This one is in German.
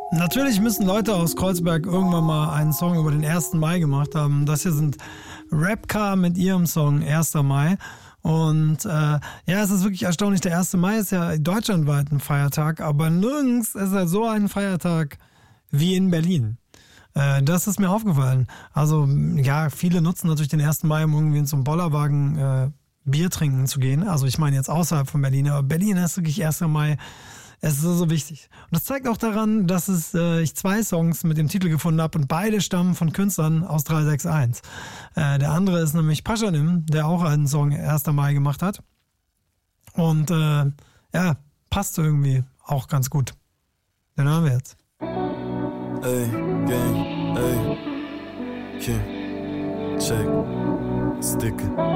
Natürlich müssen Leute aus Kreuzberg irgendwann mal einen Song über den 1. Mai gemacht haben. Das hier sind Rapcar mit ihrem Song 1. Mai. Und ja, es ist wirklich erstaunlich. Der 1. Mai ist ja deutschlandweit ein Feiertag, aber nirgends ist er so ein Feiertag wie in Berlin. Das ist mir aufgefallen. Also ja, viele nutzen natürlich den 1. Mai, um irgendwie in so einem Bollerwagen Bier trinken zu gehen. Also ich meine jetzt außerhalb von Berlin, aber Berlin ist wirklich 1. Mai. Es ist so wichtig. Und das zeigt auch daran, dass ich 2 Songs mit dem Titel gefunden habe und beide stammen von Künstlern aus 361. Der andere ist nämlich Paschanim, der auch einen Song 1. Mai gemacht hat. Und ja, passt irgendwie auch ganz gut. Den hören wir jetzt. Ey, Gang, ey, Kim, check, Sticker.